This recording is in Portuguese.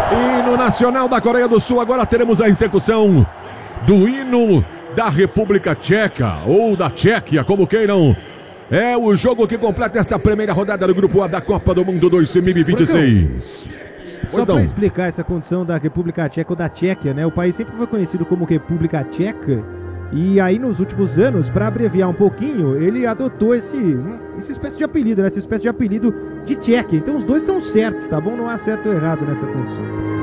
Hino nacional da Coreia do Sul. Agora teremos a execução do hino da República Tcheca, ou da Tchequia, como queiram. É o jogo que completa esta primeira rodada do Grupo A da Copa do Mundo 2026. Só para explicar essa condição da República Tcheca ou da Tchequia, né? O país sempre foi conhecido como República Tcheca. E aí, nos últimos anos, para abreviar um pouquinho, ele adotou essa espécie de apelido, né? Essa espécie de apelido de Tchequia. Então, os dois estão certos, tá bom? Não há certo ou errado nessa condição.